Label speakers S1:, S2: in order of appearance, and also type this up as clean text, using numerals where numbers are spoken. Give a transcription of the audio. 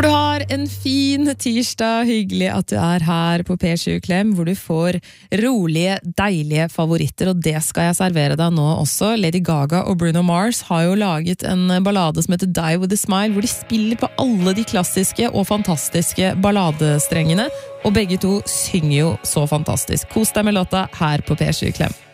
S1: Håper du har en fin tirsdag, hyggelig at du her på P7 Klem, hvor du får rolige, deilige favoritter, og det skal jeg servere deg nå også. Lady Gaga og Bruno Mars har jo laget en ballade som heter Die With A Smile, hvor de spiller på alle de klassiske og fantastiske balladestrengene, og begge to synger jo så fantastisk. Kos deg med låta her på P7 Klem.